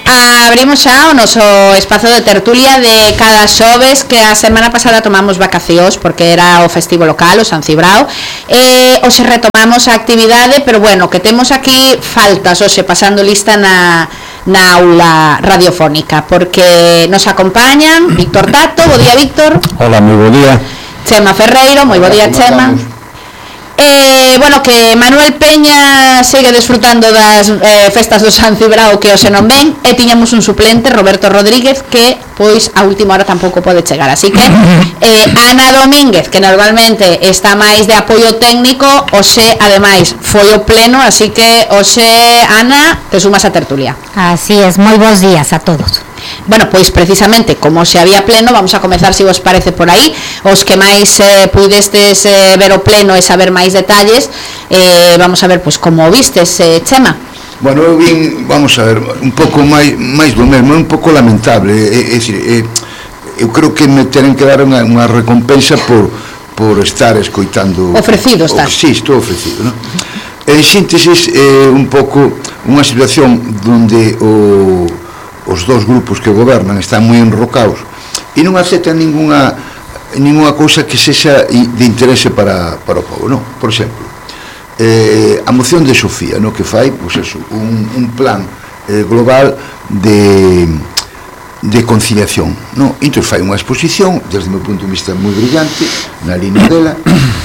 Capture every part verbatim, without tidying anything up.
Abrimos xa o noso espazo de tertulia de cada xoves, que a semana pasada tomamos vacacións porque era o festivo local, o San Cibrao. Eh, hoxe retomamos a actividade, pero bueno, que temos aquí faltas hoxe pasando lista na, na aula radiofónica, porque nos acompañan Víctor Tato. Bo día, Víctor. Hola, moi bo día. Chema Ferreiro, moi bo día, Chema. Eh, bueno, que Manuel Peña sigue disfrutando das eh, festas do San Cibrao, que hoxe non ven, e tiñamos un suplente, Roberto Rodríguez, que pois a última hora tampouco pode chegar, así que eh, Ana Domínguez, que normalmente está máis de apoio técnico, hoxe ademais foi o pleno, así que hoxe, Ana, te sumas a tertulia. Así es, moi bons días a todos. Bueno, pois precisamente como se había pleno, vamos a comezar, se vos parece, por aí. Os que máis eh, puidestes eh, ver o pleno e saber máis detalles, eh, vamos a ver pois como vistes, eh, Chema. Bueno, eu vin, vamos a ver, un pouco máis máis do mesmo, é un pouco lamentable, é, é, é, eu creo que me tenen que dar unha, unha recompensa por, por estar escoitando. Ofrecido está. Sí, estou ofrecido, non? En síntesis, é un pouco unha situación onde o os dous grupos que gobernan están moi enrocados e non aceptan ninguna ninguna cousa que sexa de interese para, para o povo, non? Por exemplo, eh, a moción de Sofía, non? Que fai, pois eso, un, un plan eh, global de de conciliación, non? Entón fai unha exposición, desde o meu punto de vista moi brillante, na línea dela,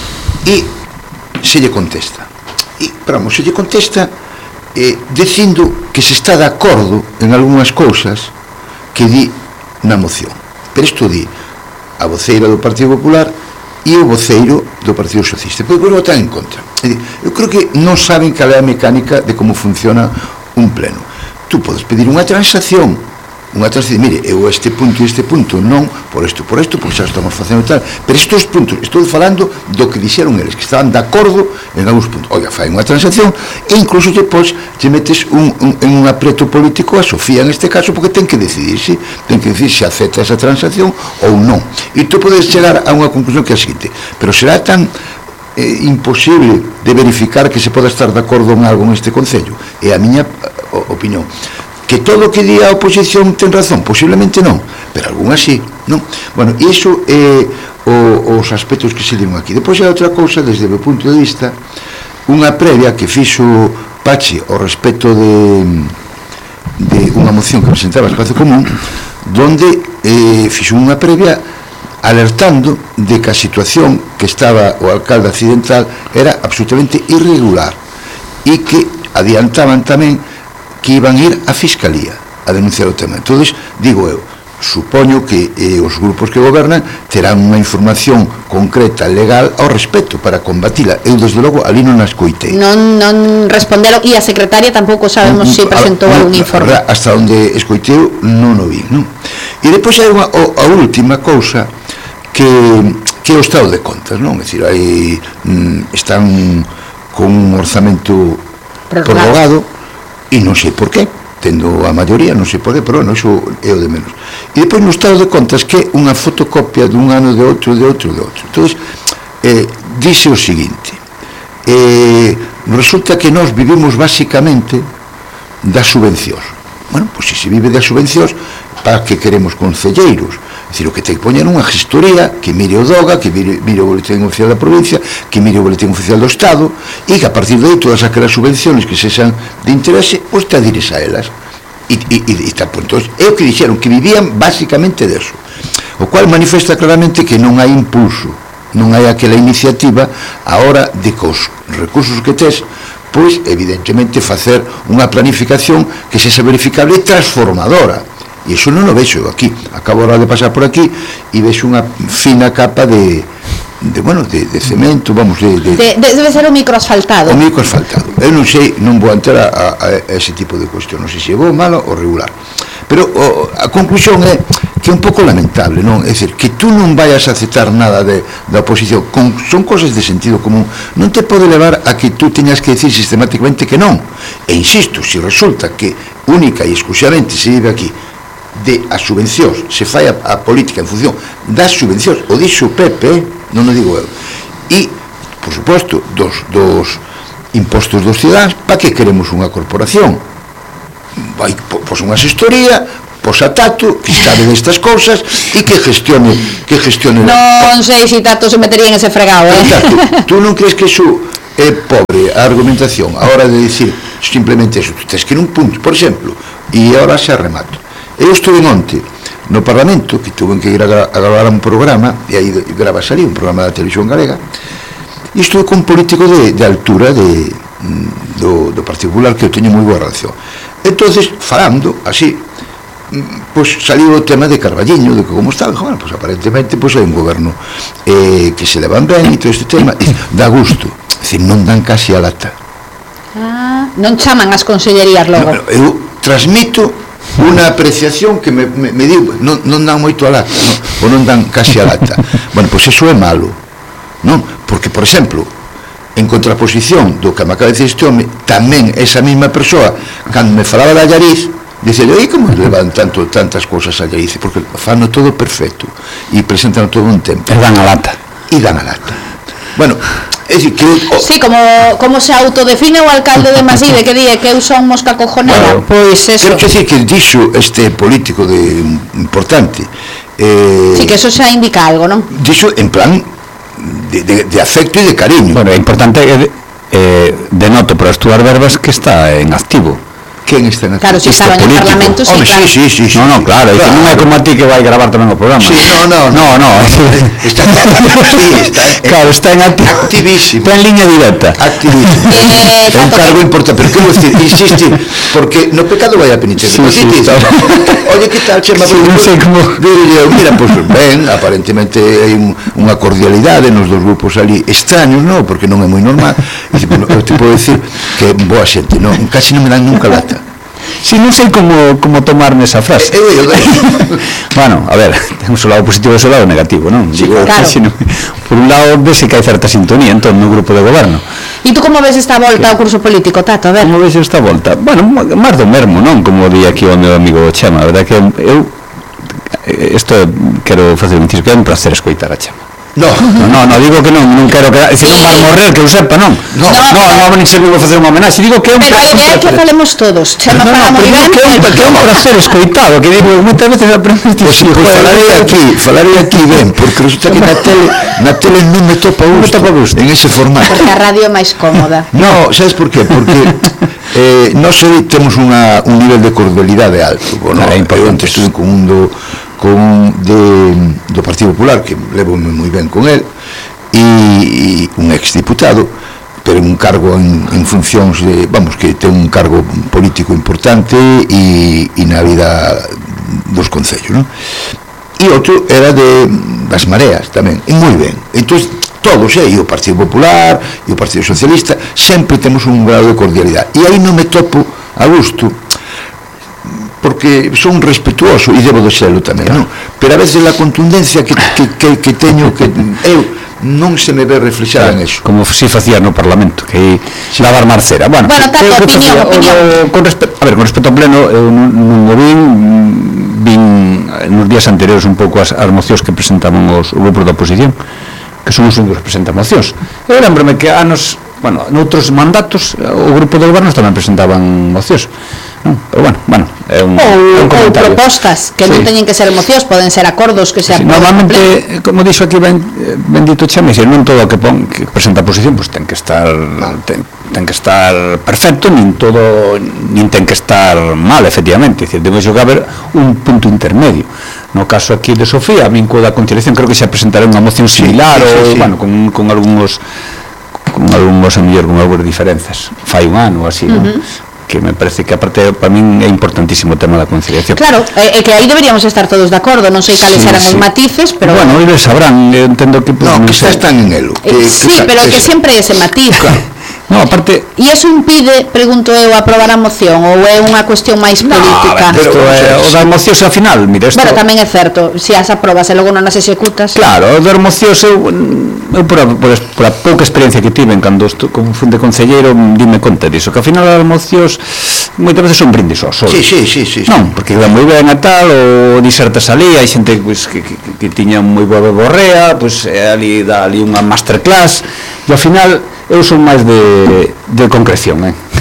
e se lle contesta. E, pero, vamos, se lle contesta Eh, dicindo que se está de acordo en algunhas cousas que di na moción, pero isto di a voceira do Partido Popular e o voceiro do Partido Socialista, porque non están en contra. Eu creo que non saben cal é a mecánica de como funciona un pleno. Tú podes pedir unha transacción, unha transacción, mire, eu este punto e este punto non, por isto, por isto, porque xa estamos facendo tal, pero estes puntos, estou falando do que dixeron eles, que estaban de acordo en algúns puntos. Oiga, fai unha transacción e incluso depois te metes un, un, en un apreto político a Sofía en este caso, porque ten que decidir si, ten que decidir se acepta esa transacción ou non. E tú podes chegar a unha conclusión que é a seguinte, pero será tan eh, imposible de verificar que se poda estar de acordo en algo neste Concello? É a miña o, opinión. Que todo o que di a oposición ten razón, posiblemente non, pero algunha sí, non? Bueno, e iso é o, os aspectos que se digan aquí. Depois hai outra cousa, desde o meu punto de vista, unha previa que fixo Pachi ao respecto de, de unha moción que presentaba Espacio Común, donde eh, fixo unha previa alertando de que a situación que estaba o alcalde accidental era absolutamente irregular e que adiantaban tamén que iban a ir á Fiscalía a denunciar o tema. Entón, digo eu, supoño que eh, os grupos que gobernan terán unha información concreta, legal, ao respecto para combatila. Eu, desde logo, ali non a escoitei. Non, non responderon, e a secretaria tampouco sabemos se si presentou a, algún informe. Hasta onde escoitei non o vi, non? E depois hai unha, a última cousa que, que é o estado de contas, non? É dicir, aí mm, están con un orzamento prorrogado, e non sei por qué, tendo a maioría, non sei por qué, pero bueno, iso é o de menos. E depois no estado de contas que é unha fotocopia dun ano de outro, de outro, de outro. Entón, eh, dice o seguinte, eh, resulta que nós vivimos basicamente das subvencións. Bueno, pois se se vive das subvencións, para que queremos concelleiros? É dicir, o que ten que poñer unha gestoría que mire o DOGA, que mire, mire o boletín oficial da provincia, que mire o boletín oficial do Estado, e que a partir de aí todas aquelas subvenciones que sexan de interese, os te adires a elas. E, e, e, e tal, entón, é o que dixeron, que vivían basicamente deso, o cual manifesta claramente que non hai impulso, non hai aquela iniciativa a hora de que os recursos que tes, pois evidentemente facer unha planificación que sexa verificable e transformadora. E iso non o vexo aquí. Acabo ahora de pasar por aquí e vexo unha fina capa de, de bueno, de, de cemento, vamos, de, de, de, de debe ser o microasfaltado. O microasfaltado. Eu non sei, non vou entrar a, a, a ese tipo de cuestión, non sei se é bo, malo ou regular. Pero o, a conclusión é que é un pouco lamentable, non? É dicir, que tú non vayas a aceptar nada de, da oposición, con, son cosas de sentido común, non te pode levar a que tú teñas que decir sistemáticamente que non. E insisto, se resulta que única e exclusivamente se vive aquí de as subvencións, se fai a, a política en función das subvencións, o dixo o P P, non o digo eu, e, por suposto, dos, dos impostos dos cidadãos, para que queremos unha corporación? vai, pois unha asesoría, pois a Tato, que sabe destas cousas e que gestione, que gestione. Non sei se Tato se metería en ese fregado, eh? Tato, tú non crees que iso é pobre a argumentación a hora de dicir simplemente eso? Tú tens que ir un punto, por exemplo, e agora xa remato. Eu estuve onte no Parlamento, que tuve que ir a, gra a gravar un programa, e aí grabas ali un programa da televisión galega, e estuve con un político de, de altura de, do, do Partido Popular, que eu teño moi boa relación. Entonces, falando así, pois saliu o tema de Carballiño, de que como está, bueno, pois aparentemente pois hai un goberno eh, que se levan ben e todo este tema, e dá gusto, é dicir, non dan casi a lata. Ah, non chaman as consellerías logo. No, eu transmito unha apreciación que me, me, me digo, non, non dan moito a lata, non, ou non dan casi a lata. Bueno, pois iso é malo, non? Porque, por exemplo, en contraposición do que me acaba de decir este home, tamén esa mesma persoa, cando me falaba da Allariz, dice, oi, como levan tanto, tantas cousas a Allariz? Porque fan todo perfecto e presentan todo un tempo. E dan a lata. E dan a lata. Bueno, é dicir, que... Oh, sí, como, como se autodefine o alcalde de Maside, que di que eu son mosca cojonera. Bueno, pois eso. Quero dicir que dixo este político de importante. Eh, sí, que eso xa indica algo, non? Dixo en plan de, de, de afecto e de cariño. Bueno, é importante que eh, denoto por as túas verbas que está en activo. Quen está en activo? Claro, se estaba en el Parlamento, sí, Home, claro. Sí, sí, sí, sí. No, no, claro, claro. Non é como a ti que vai gravar tamén o programa. Sí, no, no, no, no. Está, sí, está, claro, está en activo. Activísimo. Está en línea directa. Activísimo. Eh, é un cargo importante, pero quero decir, insistir, porque no pecado vai a penitencia. Sí, sí, sí, oye, que tal, Chema? Sí, non sei como... Mira, pues ben, aparentemente hai un, unha cordialidade nos dos grupos ali extraños, non? Porque non é moi normal. E, bueno, eu te podo decir que boa xente, non? Casi non me dan nunca lata. Si, non sei como, como tomarme esa frase. Eu, eu, eu. Bueno, a ver, temos o lado positivo e o lado negativo, non? Sí, Digo, claro. Si, no, por un lado, vese que hai certa sintonía en todo o meu grupo de goberno. E tú como ves esta volta ao curso político, Tato? A ver. Como ves esta volta? Bueno, máis do mesmo, non? Como di aquí o meu amigo Chema, a verdade que eu isto quero facer un inciso, que é un placer escoitar a Chema. No. No, no, no, digo que non, non quero que, se non vai morrer, que eu sepa, non. No, no, no, non non serviu a facer unha homenaxe, digo que é un Pero a idea é que falemos todos. Chema no, para no, moi ben. que é un, que é un placer escoitado, que digo, moitas veces aprendes Pois pues, pues, falarei aquí, falarei aquí ben, porque resulta que na tele, na tele non me topa gusto, topa gusto en ese formato. Porque a radio é máis cómoda. No, sabes por qué? Porque eh, nós temos unha, un nivel de cordialidade alto. Bueno, claro, eu antes estuve con un do, con un de, do Partido Popular, que levo moi ben con el, e, e un exdiputado, pero un cargo en, en funcións de, vamos, que ten un cargo político importante e, e na vida dos concellos, non? E outro era de das mareas tamén, e moi ben. Entón, todos, eh, e o Partido Popular e o Partido Socialista, sempre temos un grado de cordialidade. E aí non me topo a gusto, porque son respetuoso e debo de serlo tamén, claro. Non? Pero a veces a contundencia que, que, que, que teño, que eu non se me ve reflexada claro, en eso. como si facía no Parlamento, que sí. Lavar marcera. Bueno, bueno Tato, que, que opinión, facía, opinión. O, con respeto, a ver, con respecto ao pleno, eu non, non o vin, vin nos días anteriores un pouco as, as mocións que presentaban os grupos da oposición, que son os únicos que presentan mocións. Eu lembrome que anos, bueno, noutros mandatos, o grupo de gobernos tamén presentaban mocións. Non? Pero bueno, bueno, é un, ou, é un ou propostas que sí. Non teñen que ser mocións, poden ser acordos que se sí, normalmente, como dixo aquí ben, bendito Chema, se non todo o que pon que presenta a posición, pues ten que estar ten, ten que estar perfecto, nin todo nin ten que estar mal, efectivamente, é dicir, debe que haber un punto intermedio. No caso aquí de Sofía, a min co da conciliación creo que xa presentaré unha moción similar sí, sí, ou, sí. bueno, con, con algúns con algúns a mellor con algunhas diferenzas fai un ano así, uh -huh. non? Que me parece que aparte para min é importantísimo o tema da conciliación. Claro, é eh, que aí deberíamos estar todos de acordo, non sei cales sí, eran sí. os matices, pero bueno, eles sabrán, eu entendo que pues, no, que xa están en elo. Eh, que, sí, que, pero que, que sempre ese matiz. Claro. No, aparte... E iso impide, pregunto eu, aprobar a moción ou é unha cuestión máis política? No, pero é, o das mocións ao final, mira, isto... Bueno, tamén é certo, se as aprobas e logo non as executas... Claro, o das mocións eu, eu por, a, por, a, por a pouca experiencia que tiven cando estou como fun de concelleiro, dime conta disso, que ao final as mocións moitas veces son brindis ao sol. Sí, sí, sí, sí. Non, porque queda moi ben a tal, ou disertas ali, hai xente pues, que, que, que tiña moi boa beborrea, pues, ali dá ali unha masterclass, e ao final... eu son máis de, de concreción, eh?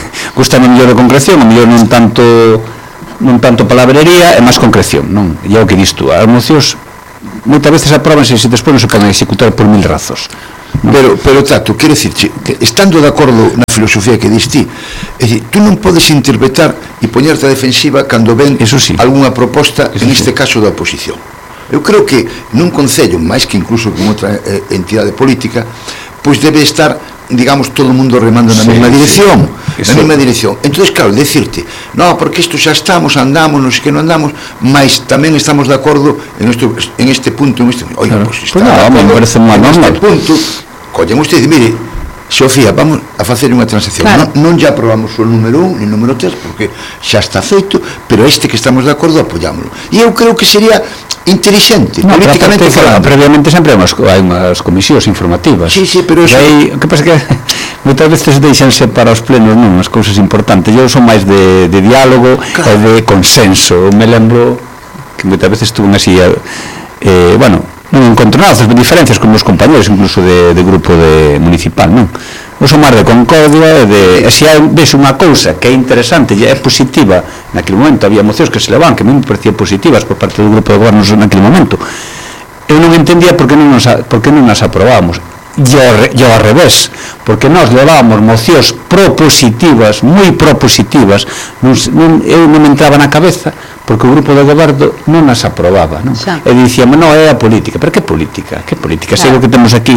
gusta mellor a concreción, a mellor non tanto non tanto palabrería e máis concreción, non? E é o que dis tú, as mocións moitas veces apróbanse e despois non se poden executar por mil razóns. No. Pero, pero Tato, quero dicir, que estando de acordo na filosofía que dis ti, é dicir, tú non podes interpretar e poñerte a defensiva cando ven sí. algunha proposta, Eso en sí. este caso da oposición. Eu creo que nun concello, máis que incluso con outra eh, entidade política, pois debe estar, digamos, todo o mundo remando na sí, mesma dirección, sí. na mesma dirección. Entonces, claro, decirte, no, porque isto xa estamos, andamos, non sei que non andamos, mas tamén estamos de acordo en este, en este punto, en este, oiga, claro. pues, Pues no, me parece mal, en normal. este punto, collen usted, mire, Sofía, vamos a facer unha transacción. Claro. Non, non ya aprobamos o número un, ni o número tres, porque xa está feito, pero este que estamos de acordo, apoyámoslo. E eu creo que sería inteligente, no, políticamente falando. Previamente sempre hai unhas comisións informativas. Sí, sí, pero eso... Aí, o que pasa que moitas veces deixanse para os plenos non as cousas importantes. Eu son máis de, de diálogo, claro, e de consenso. Eu me lembro que moitas veces tuve así, eh, bueno, non encontro nada, as diferencias con os compañeros incluso de, de grupo de municipal, non? Eu son máis de concordia, de, e se hai, ves unha cousa que é interesante e é positiva, naquele momento había mocións que se levan, que a mí me parecían positivas por parte do grupo de gobernos naquele momento, eu non entendía por que non nos, por que non nas aprobábamos, e ao, ao revés, porque nós levábamos mocións propositivas, moi propositivas, non, non, eu non me entraba na cabeza, porque o grupo de goberno non as aprobaba, non? E dicíamos, non, é a política. Pero que política? Que política? Claro. Sei o que temos aquí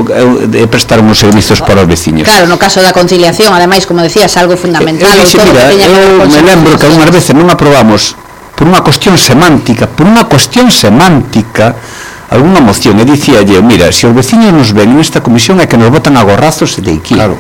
é prestar uns servizos para os veciños. Claro, no caso da conciliación, ademais, como decías, algo fundamental. Eu, dixe, mira, eu me lembro que algunhas veces non aprobamos por unha cuestión semántica, por unha cuestión semántica, alguna moción, e dicíalle, mira, se os veciños nos ven nesta comisión é que nos botan a gorrazos e de aquí. Claro.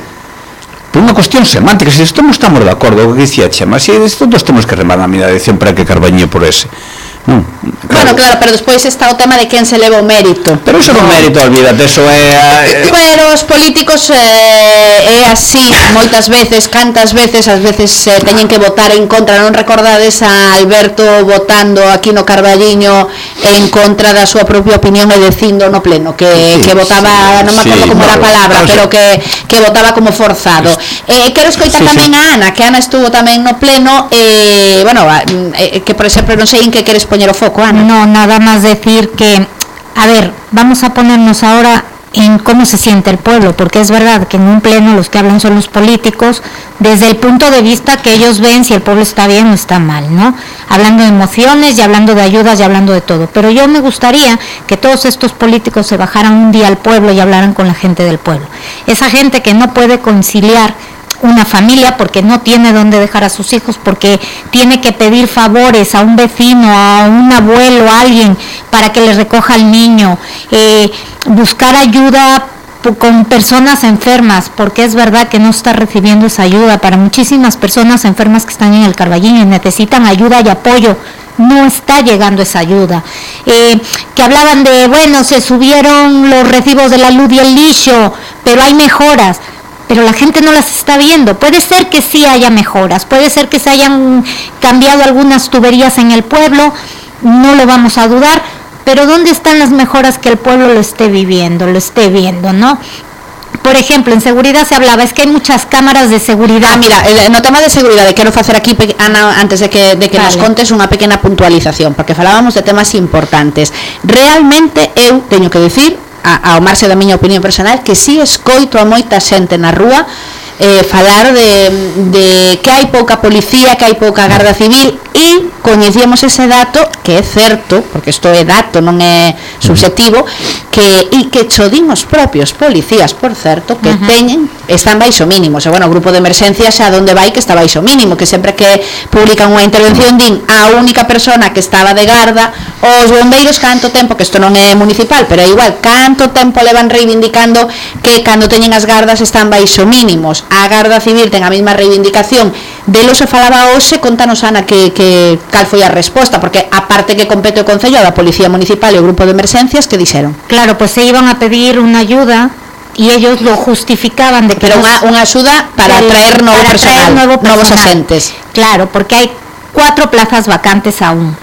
Por unha cuestión semántica, se isto non estamos de acordo, o que dicía Chema, se isto nós temos que remar na miña dirección para que Carbañe por ese. Non, claro. Bueno, claro, pero despois está o tema de quen se leva o mérito. Pero eso non é mérito, olvídate, eso é... Eh, pero os políticos eh, é así, moitas veces, cantas veces, ás veces eh, teñen que votar en contra, non recordades a Alberto votando aquí no Carballiño en contra da súa propia opinión e dicindo no pleno, que, sí, que votaba, non me acordo sí, como era a palabra, no, pero que, que votaba como forzado. Eh, quero escoitar sí, tamén sí. a Ana, que Ana estuvo tamén no pleno, eh, bueno, eh, que por exemplo non sei en que queres poñer o foco, Ana. No, nada más decir que, a ver, vamos a ponernos ahora en cómo se siente el pueblo, porque es verdad que en un pleno los que hablan son los políticos, desde el punto de vista que ellos ven si el pueblo está bien o está mal, ¿no? Hablando de emociones y hablando de ayudas y hablando de todo. Pero yo me gustaría que todos estos políticos se bajaran un día al pueblo y hablaran con la gente del pueblo. Esa gente que no puede conciliar una familia porque no tiene dónde dejar a sus hijos, porque tiene que pedir favores a un vecino, a un abuelo, a alguien para que le recoja al niño, eh, buscar ayuda con personas enfermas, porque es verdad que no está recibiendo esa ayuda. Para muchísimas personas enfermas que están en el Carballiño y necesitan ayuda y apoyo, no está llegando esa ayuda. Eh, que hablaban de, bueno, se subieron los recibos de la luz y el lixo, pero hay mejoras. Pero la gente no las está viendo. Puede ser que sí haya mejoras, puede ser que se hayan cambiado algunas tuberías en el pueblo, no lo vamos a dudar, pero ¿dónde están las mejoras que el pueblo lo esté viviendo, lo esté viendo, no? Por ejemplo, en seguridad se hablaba, es que hay muchas cámaras de seguridad. Ah, mira, no tema de seguridade, quero facer aquí, Ana, antes de que, de que vale. nos contes unha pequena puntualización, porque falábamos de temas importantes. Realmente eu teño que decir, a, ao marxe da miña opinión personal, que si escoito a moita xente na rúa eh, falar de, de que hai pouca policía, que hai pouca garda civil, e coñecíamos ese dato, que é certo, porque isto é dato, non é subjetivo, que e que chodín os propios policías, por certo, que uh -huh. teñen, están baixo mínimos, e bueno, o grupo de emerxencias a donde vai que está baixo mínimo, que sempre que publican unha intervención din a única persona que estaba de garda, os bombeiros canto tempo, que isto non é municipal, pero é igual, canto tempo levan reivindicando que cando teñen as gardas están baixo mínimos. A Garda Civil ten a mesma reivindicación. Delo se falaba hoxe, contanos, Ana, que, que cal foi a resposta, porque a parte que compete o Concello, a da Policía Municipal e o Grupo de Emerxencias, que dixeron? Claro, pues se iban a pedir unha ayuda y ellos lo justificaban de que... Pero unha, unha axuda para traer novo para personal, traer nuevo personal, novos asentes. Claro, porque hai cuatro plazas vacantes aún.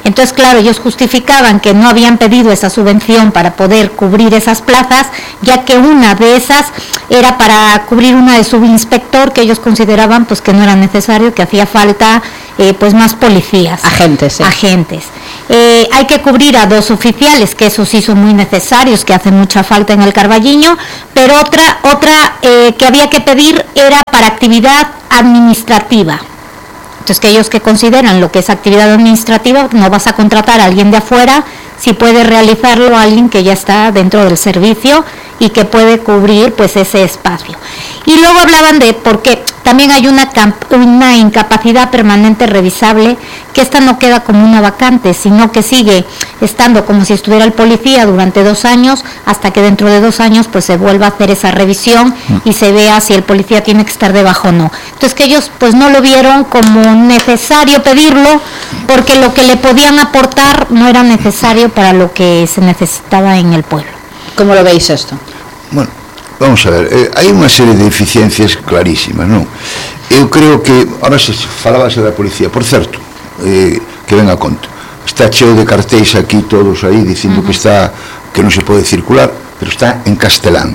Entonces, claro, ellos justificaban que no habían pedido esa subvención para poder cubrir esas plazas, ya que una de esas era para cubrir una de subinspector, que ellos consideraban pues que no era necesario, que hacía falta eh, pues más policías. Agentes, sí. Agentes. Eh, hay que cubrir a dos oficiales, que esos sí son muy necesarios, que hacen mucha falta en el Carballiño, pero otra, otra eh, que había que pedir era para actividad administrativa. Entonces, que ellos que consideran lo que es actividad administrativa, no vas a contratar a alguien de afuera, si puede realizarlo alguien que ya está dentro del servicio y que puede cubrir pues ese espacio. Y luego hablaban de por qué también hay una, una incapacidad permanente revisable, que esta no queda como una vacante, sino que sigue estando como si estuviera el policía durante dos años, hasta que dentro de dos años pues se vuelva a hacer esa revisión y se vea si el policía tiene que estar debajo o no. Entonces, que ellos pues no lo vieron como necesario pedirlo, porque lo que le podían aportar no era necesario para lo que se necesitaba en el pueblo. ¿Cómo lo veis esto? Bueno, vamos a ver, eh, hai unha serie de deficiencias clarísimas, non? Eu creo que, ahora se falábase da policía, por certo, eh, que ven a conto, está cheo de cartéis aquí todos aí dicindo uh-huh. que está, que non se pode circular, pero está en castelán,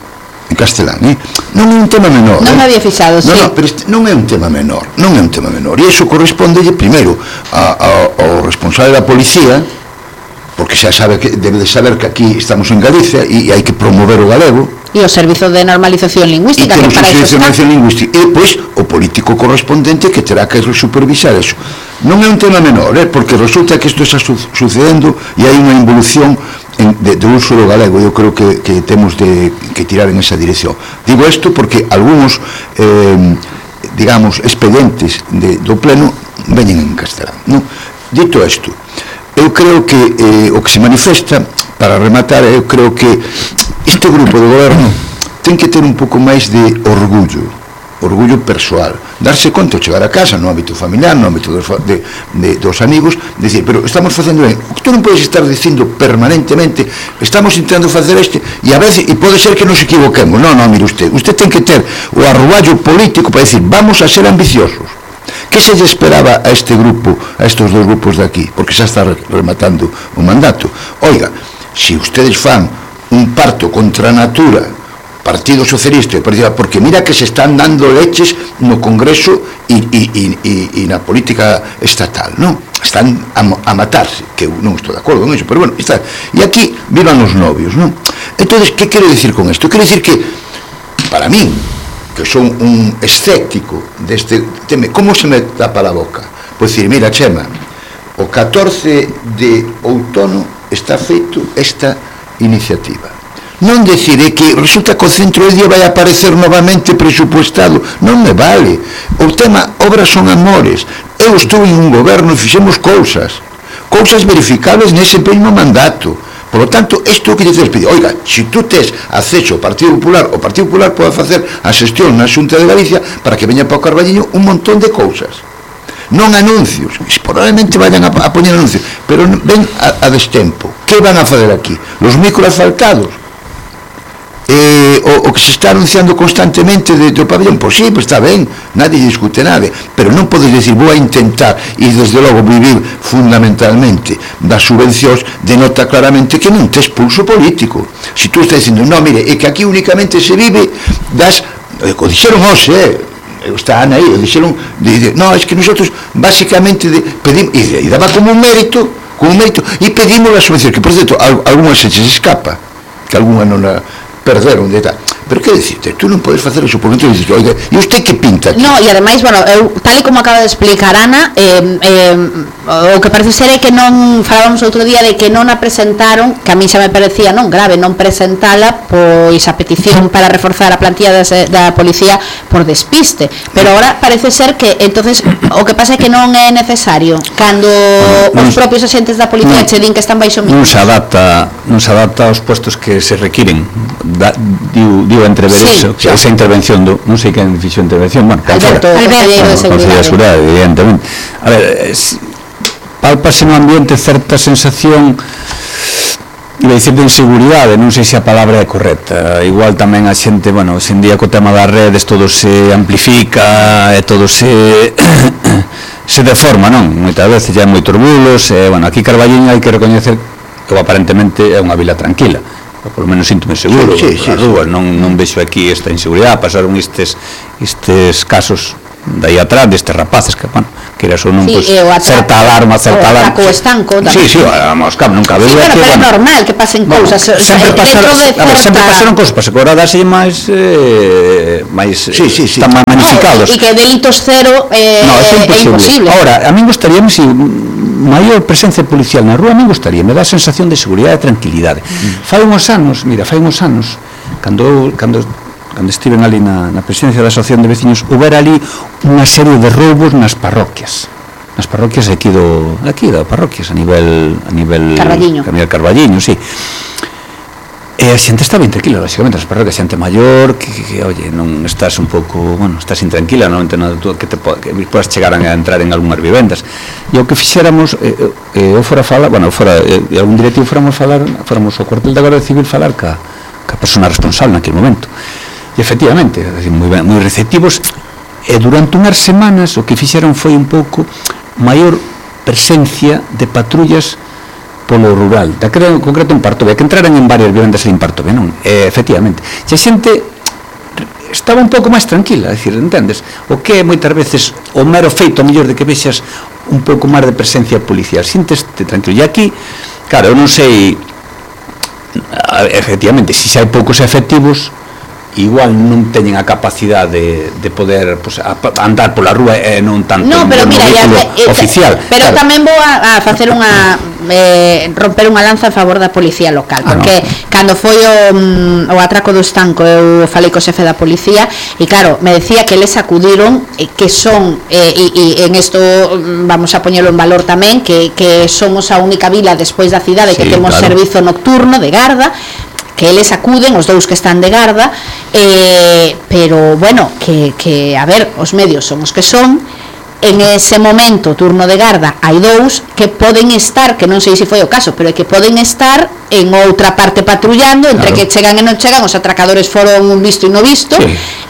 en castelán, eh? Non é un tema menor. Non eh? me había fixado, no, sí. No, pero este non é un tema menor, non é un tema menor, e iso correspondelle primeiro a, a, ao responsable da policía, porque xa sabe que debe de saber que aquí estamos en Galicia e hai que promover o galego. E o servizo de normalización lingüística, que para iso está. E, pois, o político correspondente que terá que supervisar eso. Non é un tema menor, eh, porque resulta que isto está su sucedendo e hai unha involución en, de, de uso do galego. Eu creo que, que temos de que tirar en esa dirección. Digo isto porque algúns, eh, digamos, expedientes de, do pleno veñen en castelán, non? Dito isto, eu creo que eh, o que se manifesta, para rematar, eu creo que este grupo de goberno ten que ter un pouco máis de orgullo, orgullo persoal, darse conta ao chegar a casa, no ámbito familiar, no ámbito dos, de, de, dos amigos, decir, pero estamos facendo ben, o que tú non podes estar dicindo permanentemente, estamos intentando facer este, e a veces, e pode ser que nos equivoquemos, non, non, mire usted, usted ten que ter o arruballo político para decir, vamos a ser ambiciosos. Que se lle esperaba a este grupo, a estos dos grupos de aquí, porque xa está rematando o mandato? Oiga, se ustedes fan un parto contra a natura, Partido Socialista e Partido, porque mira que se están dando leches no Congreso e, e, e, e na política estatal, non? Están a, a matarse, que eu non estou de acordo con eso, pero bueno, está. E aquí vivan os novios, non? Entonces, que quero dicir con isto? Quero dicir que, para min, que son un escéptico deste tema, como se me tapa la boca? Pois dicir, mira, Chema, o catorce de outono está feito esta iniciativa. Non deciré que resulta que o centro de día vai aparecer novamente presupuestado, non me vale. O tema, obras son amores. Eu estou en un goberno e fixemos cousas, cousas verificables nese mesmo mandato. Por lo tanto, isto que dices, oiga, se tú tes acceso ao Partido Popular, o Partido Popular pode facer a xestión na Xunta de Galicia para que veña para o Carballiño un montón de cousas. Non anuncios, probablemente vayan a, a poñer anuncios, pero ven a, a destempo. Que van a fazer aquí? Los microasfaltados. Eh, o, o que se está anunciando constantemente de, do pabellón, pois sí, pois está ben, nadie discute nada, pero non podes decir, vou a intentar, e desde logo vivir fundamentalmente das subvencións, denota claramente que non tes pulso político. Se tú estás dicindo, non, mire, é que aquí únicamente se vive das, o dixeron hoxe, eh, está Ana aí, o dixeron, de, de, non, é que nosotros basicamente de, pedimos, e, e daba como un mérito, como un mérito, e pedimos a subvención, que por certo, algunha se se escapa, que algunha non a perderon de tal. Pero que decirte, tú non podes facer eso por dentro e dices, oiga, e usted que pinta aquí? No, e ademais, bueno, eu, tal e como acaba de explicar Ana, eh, eh, o que parece ser é que non falábamos outro día de que non a presentaron, que a mí xa me parecía non grave non presentala, pois a petición para reforzar a plantilla da, da policía por despiste, pero agora parece ser que entonces o que pasa é que non é necesario cando bueno, os propios agentes da policía che din que están baixo mínimo. Non se adapta, non se adapta aos puestos que se requiren. Da, diu, diu entrever sí, eso, esa intervención do, non sei que fixo intervención, bueno, Alberto, Alberto, de Seguridade, Seguridade, evidentemente. A ver, es, pálpase no ambiente certa sensación iba a dicir de inseguridade, non sei se a palabra é correcta. Igual tamén a xente, bueno, hoxe en día co tema das redes todo se amplifica e todo se se deforma, non? Moitas veces já hai moitos bulos, e, bueno, aquí Carballiño hai que recoñecer que aparentemente é unha vila tranquila, por lo menos síntome seguro, sí, sí, as sí, rúas, non, non vexo aquí esta inseguridade. Pasaron estes estes casos de aí atrás, destes rapaces que, bueno, que era só non, sí, pues, atraco, certa alarma, certa alarma. O estanco tamén. Sí, sí, vamos, cabe, nunca veo sí, bueno, que, pero é bueno, normal que pasen bueno, cousas, sempre pasaron, dentro de a ver, certa... sempre pasaron cousas, pero agora dase máis eh, máis sí, sí, sí. están máis magnificados. E que delitos cero eh, no, é imposible. imposible. Ahora, a mí gustaríame si maior presencia policial na rúa, a mí gustaría, me dá a sensación de seguridade e tranquilidade. Mm. Fai uns anos, mira, fai uns anos, cando cando cando estiven ali na, na presidencia da Asociación de Veciños, houbera ali unha serie de roubos nas parroquias. Nas parroquias aquí do aquí da parroquias a nivel a nivel Carballiño. A nivel Carballiño, sí. E a xente está ben tranquila, lógicamente, as parroquias, xente maior, que, que, que, oye, non estás un pouco, bueno, estás intranquila, non entendo que te que podes chegar a entrar en algunhas vivendas. E o que fixéramos, eh, eh, eu fora falar, bueno, fora, eh, algún directivo fóramos falar, fóramos ao cuartel da Garda Civil falar ca, ca persona responsable naquele momento. E efectivamente, é dicir, moi, ben, moi receptivos, e durante unhas semanas o que fixeron foi un pouco maior presencia de patrullas polo rural, daquela en concreto en Partovia, que entraran en varias vivendas en Partovia, non? E, efectivamente, e a xente estaba un pouco máis tranquila, é dicir, entendes? O que é moitas veces o mero feito, a mellor de que vexas un pouco máis de presencia policial, xinteste tranquilo. E aquí, claro, eu non sei, efectivamente, se xa hai poucos efectivos, igual non teñen a capacidade de, de poder, pues, a, a andar pola rúa e non tanto no, pero no mira, ya, eh, oficial. Pero claro. tamén vou a, a facer unha eh, romper unha lanza a favor da policía local, porque ah, no. cando foi o, o atraco do estanco eu falei co xefe da policía e claro, me decía que les acudiron eh, que son, eh, e, e en isto vamos a poñelo en valor tamén, que, que somos a única vila despois da cidade sí, que temos claro. Servizo nocturno de garda, que eles acuden, os dous que están de garda, eh, pero, bueno, que, que, a ver, os medios son os que son, en ese momento, turno de garda, hai dous que poden estar, que non sei se foi o caso, pero é que poden estar en outra parte patrullando, entre claro. Que chegan e non chegan, os atracadores foron un visto e no visto, sí.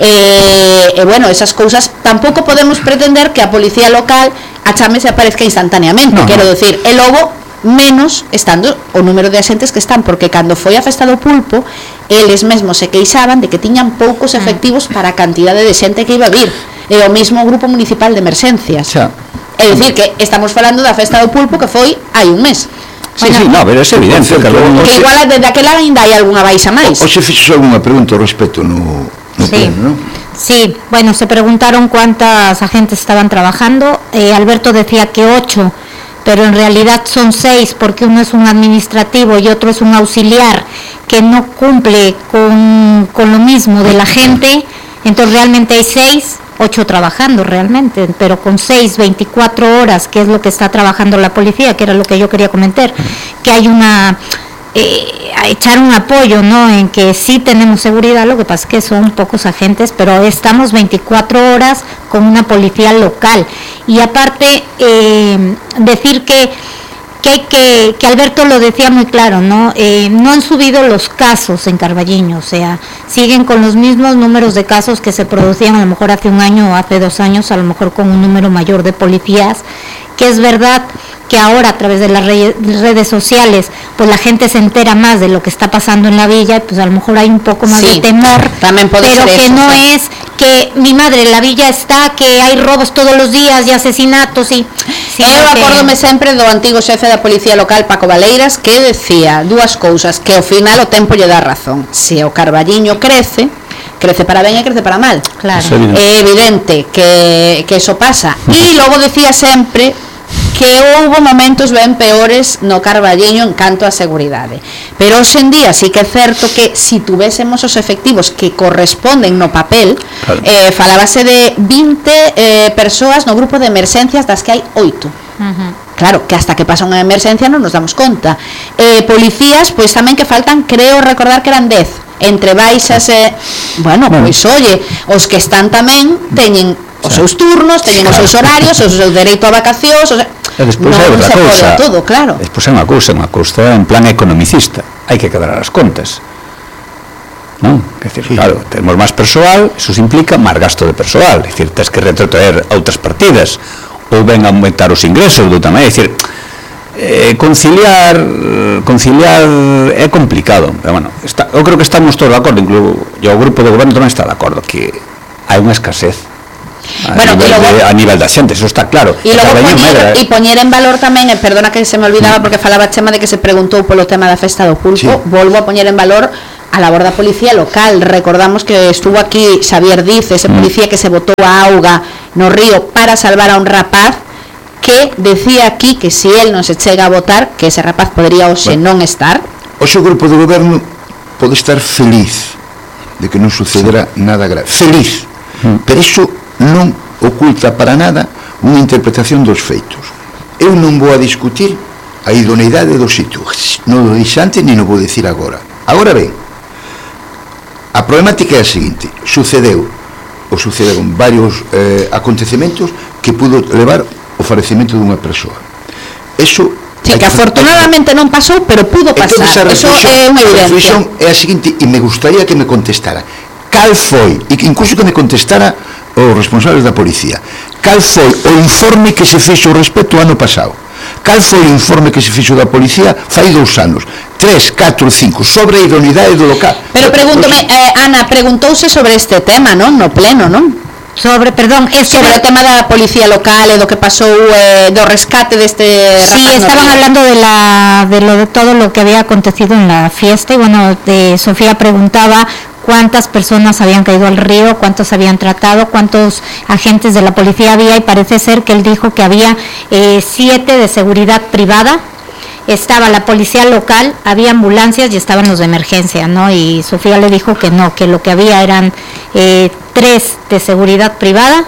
eh, e, bueno, esas cousas, tampouco podemos pretender que a policía local a chame se aparezca instantáneamente, no, quero no. decir, e logo, menos estando o número de axentes que están, porque cando foi a festa do pulpo eles mesmos se queixaban de que tiñan poucos efectivos para a cantidade de xente que iba a vir, e o mismo grupo municipal de emerxencias xa. É dicir que estamos falando da festa do pulpo que foi hai un mes. Sí, bueno, sí, no, pero é evidente que, que igual desde aquela ainda hai algunha baixa máis. O se fixo algunha pregunta ao respecto no, no sí. pleno, non? Sí, bueno, se preguntaron cuántas agentes estaban trabajando, eh, Alberto decía que ocho, pero en realidad son seis, porque uno es un administrativo y otro es un auxiliar que no cumple con, con lo mismo de la gente, entonces realmente hay seis, ocho trabajando realmente, pero con seis, veinticuatro horas, que es lo que está trabajando la policía, que era lo que yo quería comentar, que hay una... Eh, a echar un apoyo, ¿no? En que sí tenemos seguridad, lo que pasa es que son pocos agentes, pero estamos veinticuatro horas con una policía local. Y aparte, eh, decir que, que hay que, que Alberto lo decía muy claro, ¿no? Eh, no han subido los casos en Carballiño, o sea, siguen con los mismos números de casos que se producían a lo mejor hace un año o hace dos años, a lo mejor con un número mayor de policías, que es verdad que ahora a través de las redes sociales pues la gente se entera más de lo que está pasando en la villa y pues a lo mejor hay un poco más sí, de temor, pero que eso, no sí. es que mi madre, la villa está, que hay robos todos los días y asesinatos y... Eu acórdome sempre do antigo xefe da policía local Paco Valeiras que decía dúas cousas, que ao final o tempo lle dá razón, se o Carballiño crece crece para ben e crece para mal, claro. É evidente que, que eso pasa e logo decía sempre que houve momentos ben peores no Carballiño en canto a seguridade, pero hoxe en día sí que é certo que si tuvésemos os efectivos que corresponden no papel, claro. eh, falábase de vinte eh, persoas no grupo de emerxencias das que hai oito. Uh-huh. Claro, que hasta que pasa unha emerxencia non nos damos conta. Eh, policías, pois tamén que faltan, creo recordar que eran dez, entre baixas e... Bueno, pois oye, os que están tamén teñen os seus turnos, teñen os seus horarios, o seu dereito a vacacións, o sea, E despois non hai outra se cousa. pode todo, claro. Despois hai unha cousa, unha cousa en plan economicista. Hai que quedar as contas. Non? É dicir, sí. Claro, temos máis persoal, eso implica máis gasto de persoal. É dicir, tens que retrotraer outras partidas ou ben aumentar os ingresos do tamén. É dicir, eh, conciliar conciliar é complicado. Pero, bueno, está, eu creo que estamos todos de acordo, incluso o grupo de goberno tamén está de acordo que hai unha escasez a, bueno, nivel, logo, de, a nivel da xente, eso está claro. E logo poñer, e poñer en valor tamén, e perdona que se me olvidaba porque falaba Chema de que se preguntou polo tema da festa do pulpo, sí. Volvo a poñer en valor a labor da policía local. Recordamos que estuvo aquí Xavier Diz, ese policía que se botou a auga no río para salvar a un rapaz que decía aquí que se si él non se chega a votar, que ese rapaz podría hoxe bueno, non estar. O seu grupo de goberno pode estar feliz de que non sucedera sí. nada grave, feliz, mm. pero iso non oculta para nada unha interpretación dos feitos. Eu non vou a discutir a idoneidade do sitio, non o dixo antes ni non vou dicir agora. Agora ben, a problemática é a seguinte: sucedeu ou sucederon varios eh, acontecementos que pudo levar o falecemento dunha persoa. Eso sí, que, que afortunadamente non pasou, pero pudo pasar. Eso é unha evidencia. A reflexión é a seguinte, e me gustaría que me contestara cal foi, e que incluso que me contestara os responsables da policía, cal foi o informe que se fixo respecto ao ano pasado, cal foi o informe que se fixo da policía fai dous anos, tres, catro, cinco, sobre a idoneidade do local. Pero pregúntome, eh, Ana, preguntouse sobre este tema, non? No pleno, non? Sobre, perdón, es sobre o tema da policía local e do que pasou, eh, do rescate deste rapaz. Sí, estaban hablando de la de lo de todo lo que había acontecido en la fiesta y bueno, de Sofía preguntaba cuántas personas habían caído al río, cuántos habían tratado, cuántos agentes de la policía había, y parece ser que él dijo que había eh, siete de seguridad privada. Estaba la policía local, había ambulancias y estaban los de emergencia, ¿no? Y Sofía le dijo que no, que lo que había eran eh, tres de seguridad privada,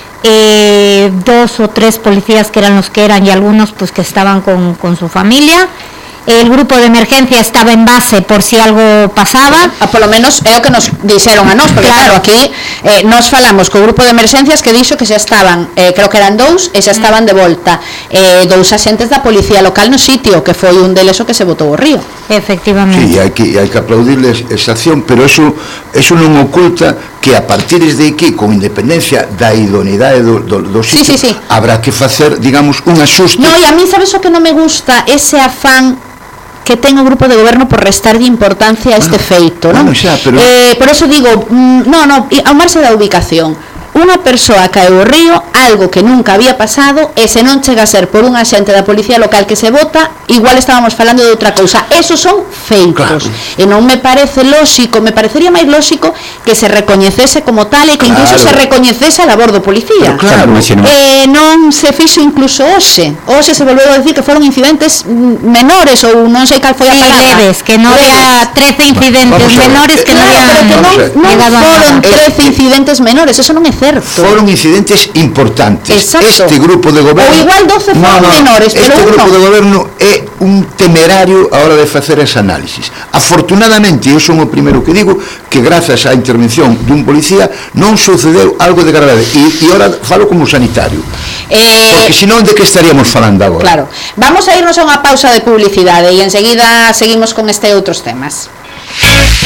eh, dos o tres policías que eran los que eran y algunos pues que estaban con, con su familia. El grupo de emergencia estaba en base por si algo pasaba. Ah, por lo menos é o que nos dixeron a nós, porque claro, claro aquí eh, nos falamos co grupo de emergencias que dixo que xa estaban, eh, creo que eran dous, e xa estaban de volta eh, dous axentes da policía local no sitio, que foi un deles o que se botou o río. Efectivamente. Sí, hai que, hai que aplaudirles esa acción, pero eso, eso non oculta que a partir de aquí, con independencia da idoneidade do, do, do sitio, sí, sí, sí. habrá que facer, digamos, un axuste. No, e a mí sabes o que non me gusta? Ese afán que ten o grupo de goberno por restar de importancia a este bueno, feito, non? Bueno, xa, pero... eh, por eso digo, mm, no, no, ao marxe da ubicación, unha persoa caeu ao río, algo que nunca había pasado, e se non chega a ser por un axente da policía local que se vota, igual estábamos falando de outra cousa. Esos son feitos, claro. E non me parece lóxico, me parecería máis lóxico que se recoñecese como tal, e que claro. Incluso se recoñecese a labor do policía. Pero claro, eh, non se fixo incluso hoxe, hoxe se volveu a decir que foron incidentes menores, ou non sei cal foi a sí, palabra. Leves, que non había trece incidentes bueno, menores, que non había... Pero que non, non foron trece incidentes menores, eso non é certo. Foron incidentes importantes. Exacto. Este grupo de goberno... Ou igual doce foron no, no, menores, este pero Este grupo uno. de goberno é un temerario a hora de facer ese análisis. Afortunadamente, eu son o primeiro que digo que grazas á intervención dun policía non sucedeu algo de grave. E, e ora falo como sanitario. Eh, Porque senón de que estaríamos falando agora? Claro. Vamos a irnos a unha pausa de publicidade e enseguida seguimos con este e outros temas.